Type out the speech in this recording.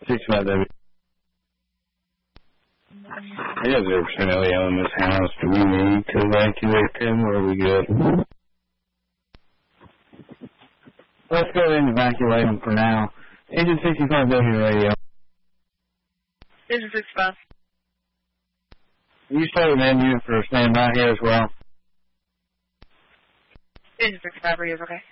65W. I got 0% LEO in this house. Do we need to evacuate him, or are we good? Let's go ahead and evacuate him for now. Agent 65W radio. Agent 65. You start with man unit for standby here as well. Agent 65 radio is okay.